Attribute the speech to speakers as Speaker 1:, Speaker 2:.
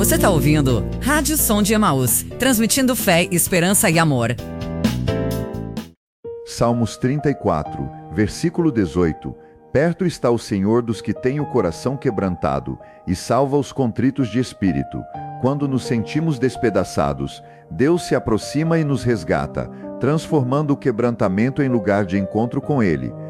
Speaker 1: Você está ouvindo Rádio Som de Emaús, transmitindo fé, esperança e amor.
Speaker 2: Salmos 34, versículo 18. Perto está o Senhor dos que têm o coração quebrantado e salva os contritos de espírito. Quando nos sentimos despedaçados, Deus se aproxima e nos resgata, transformando o quebrantamento em lugar de encontro com Ele.